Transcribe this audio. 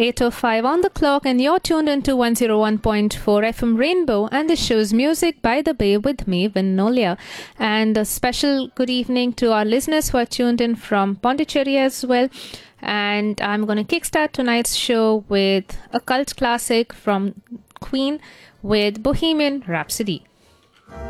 8:05 on the clock, and you're tuned into 101.4 FM Rainbow, and the show's Music by the Bay with me, Vinolia. And a special good evening to our listeners who are tuned in from Pondicherry as well. And I'm going to kickstart tonight's show with a cult classic from Queen with Bohemian Rhapsody.